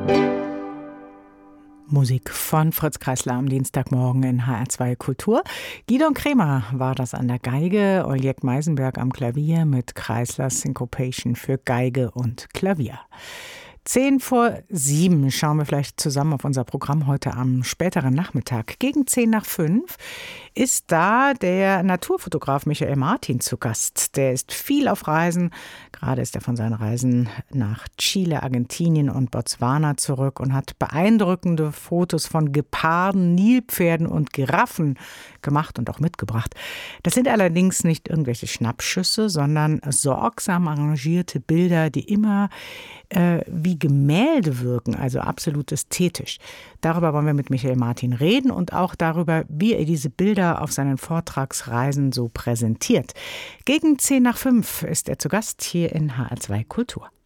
Musik von Fritz Kreisler am Dienstagmorgen in HR2 Kultur. Gidon Kremer war das an der Geige, Oljek Meisenberg am Klavier mit Kreislers Syncopation für Geige und Klavier. 6:10 schauen wir vielleicht zusammen auf unser Programm heute am späteren Nachmittag. Gegen 5:10 ist da der Naturfotograf Michael Martin zu Gast. Der ist viel auf Reisen. Gerade ist er von seinen Reisen nach Chile, Argentinien und Botswana zurück und hat beeindruckende Fotos von Geparden, Nilpferden und Giraffen gemacht und auch mitgebracht. Das sind allerdings nicht irgendwelche Schnappschüsse, sondern sorgsam arrangierte Bilder, die immer wie Gemälde wirken, also absolut ästhetisch. Darüber wollen wir mit Michael Martin reden und auch darüber, wie er diese Bilder auf seinen Vortragsreisen so präsentiert. Gegen 5:10 ist er zu Gast hier in HR2 Kultur.